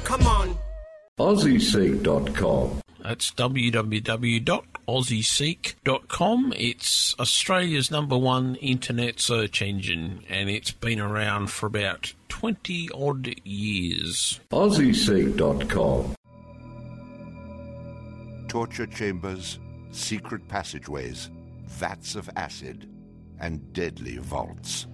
come on. AussieSeek.com. That's www.aussieseek.com. It's Australia's #1 internet search engine, and it's been around for about 20-odd years. AussieSeek.com. Torture chambers, secret passageways, vats of acid, and deadly vaults.